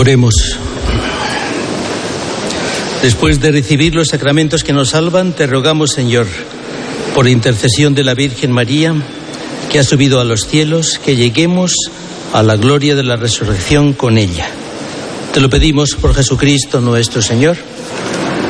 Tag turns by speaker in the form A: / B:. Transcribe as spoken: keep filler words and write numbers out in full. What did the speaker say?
A: Oremos. Después de recibir los sacramentos que nos salvan, te rogamos, Señor, por intercesión de la Virgen María, que ha subido a los cielos, que lleguemos a la gloria de la resurrección con ella. Te lo pedimos por Jesucristo nuestro Señor.